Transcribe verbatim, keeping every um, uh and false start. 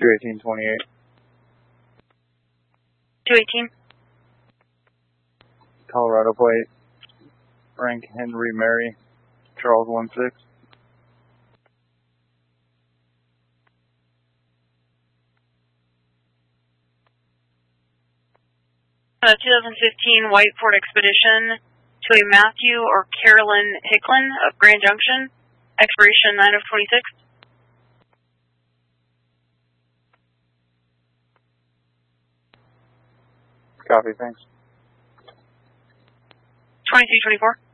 two eighteen twenty-eight. two eighteen. Colorado plate. Frank Henry Mary. Charles one six. Uh, twenty fifteen white Ford Expedition to a Matthew or Carolyn Hicklin of Grand Junction. Expiration nine of twenty-six. Copy, thanks. twenty-three twenty-four.